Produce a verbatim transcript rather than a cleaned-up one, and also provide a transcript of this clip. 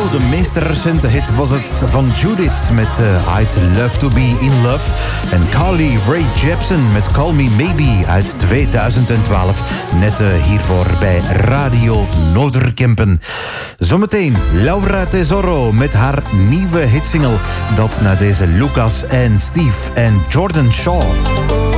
de meest recente hit was het van Judith met uh, I'd Love to Be in Love. En Carly Rae Jepsen met Call Me Maybe uit tweeduizend twaalf. Net uh, hiervoor bij Radio Noorderkempen. Zometeen Laura Tesoro met haar nieuwe hitsingle. Dat na deze Lucas en Steve en Jordan Shaw.